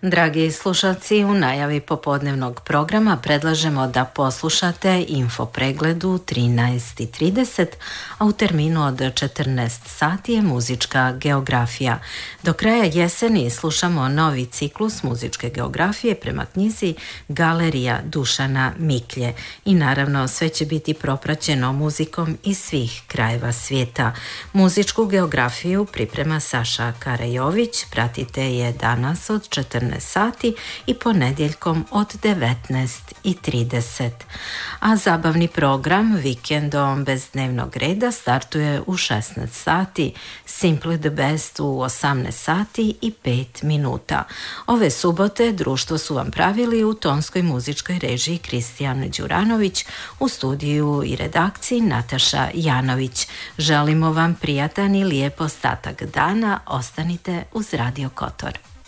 Dragi slušalci, u najavi popodnevnog programa predlažemo da poslušate info pregledu 13:30, a u terminu od 14 sati je muzička geografija. Do kraja jeseni slušamo novi ciklus muzičke geografije prema knjizi Galerija Dušana Miklje i naravno sve će biti propraćeno muzikom iz svih krajeva svijeta. Muzičku geografiju priprema Saša Karajović, pratite je danas od 14 sati i ponedjeljkom od 19:30. A zabavni program vikendom bez dnevnog reda startuje u 16 sati, Simply the Best u 18 sati i 5 minuta. Ove subote društvo su vam pravili u tonskoj muzičkoj režiji Kristijan Đuranović, u studiju i redakciji Nataša Janović. Želimo vam prijatan i lijep ostatak dana, ostanite uz Radio Kotor.